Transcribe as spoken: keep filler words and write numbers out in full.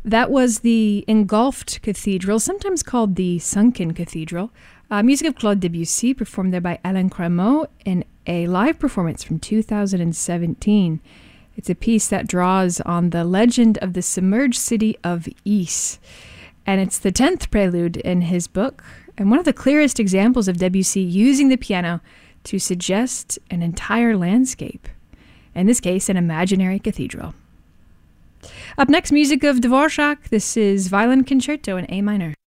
That was the Engulfed Cathedral, sometimes called the Sunken Cathedral. Uh, music of Claude Debussy, performed there by Alain Crémeau in a live performance from two thousand seventeen. It's a piece that draws on the legend of the submerged city of Ys. And it's the tenth prelude in his book, and one of the clearest examples of Debussy using the piano to suggest an entire landscape. In this case, an imaginary cathedral. Up next, music of Dvorak. This is Violin Concerto in A minor.